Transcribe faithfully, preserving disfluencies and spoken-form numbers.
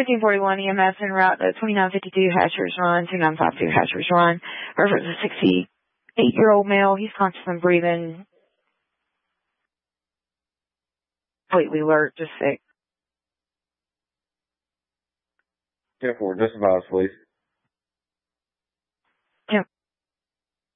fifteen forty-one E M S en route to twenty-nine fifty-two Hatcher's Run, two nine five two Hatcher's Run. Reference a sixty-eight-year-old male. He's conscious and breathing. Completely alert, just sick. ten four, just advise, please.